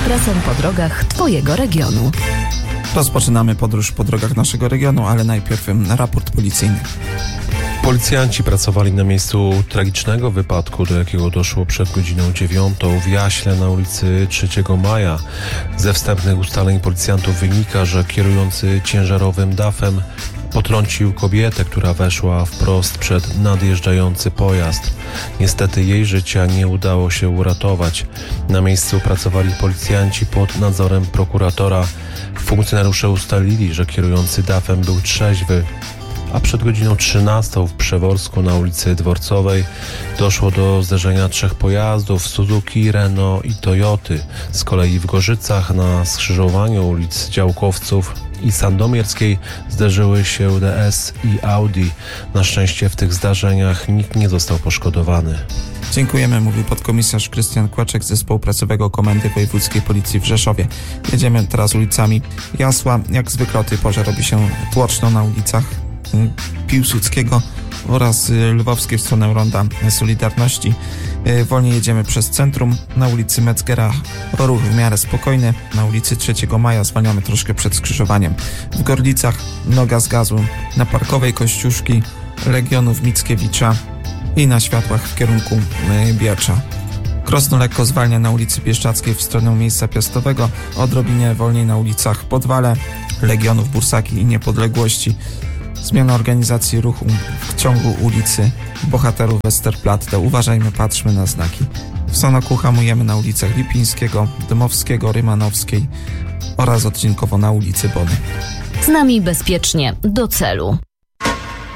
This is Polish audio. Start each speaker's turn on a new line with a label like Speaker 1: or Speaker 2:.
Speaker 1: ekspresem po drogach Twojego regionu.
Speaker 2: Rozpoczynamy podróż po drogach naszego regionu, ale najpierw raport policyjny.
Speaker 3: Policjanci pracowali na miejscu tragicznego wypadku, do jakiego doszło przed godziną 9 w Jaśle na ulicy 3 Maja. Ze wstępnych ustaleń policjantów wynika, że kierujący ciężarowym DAF-em potrącił kobietę, która weszła wprost przed nadjeżdżający pojazd. Niestety jej życia nie udało się uratować. Na miejscu pracowali policjanci pod nadzorem prokuratora. Funkcjonariusze ustalili, że kierujący DAF-em był trzeźwy, a przed godziną 13 w Przeworsku na ulicy Dworcowej doszło do zderzenia 3 pojazdów Suzuki, Renault i Toyoty. Z kolei w Gorzycach na skrzyżowaniu ulic Działkowców i Sandomierskiej zderzyły się DS i Audi. Na szczęście w tych zdarzeniach nikt nie został poszkodowany.
Speaker 2: Dziękujemy, mówił podkomisarz Krystian Kłaczek z Zespołu Pracowego Komendy Wojewódzkiej Policji w Rzeszowie. Jedziemy teraz ulicami Jasła. Jak zwykle o tej porze robi się tłoczno na ulicach Piłsudskiego oraz Lwowskiej w stronę Ronda Solidarności. Wolniej jedziemy przez centrum. Na ulicy Metzgera ruch w miarę spokojny. Na ulicy 3 Maja zwalniamy troszkę przed skrzyżowaniem. W Gorlicach noga z gazu. Na Parkowej Kościuszki Legionów Mickiewicza i na światłach w kierunku Biacza. Krosno lekko zwalnia na ulicy Pieszczackiej w stronę miejsca piastowego. Odrobinie wolniej na ulicach Podwale, Legionów, Bursaki i Niepodległości. Zmiana organizacji ruchu w ciągu ulicy Bohaterów Westerplatte. Uważajmy, patrzmy na znaki. W Sanoku hamujemy na ulicach Lipińskiego, Dmowskiego, Rymanowskiej oraz odcinkowo na ulicy Bony.
Speaker 1: Z nami bezpiecznie do celu.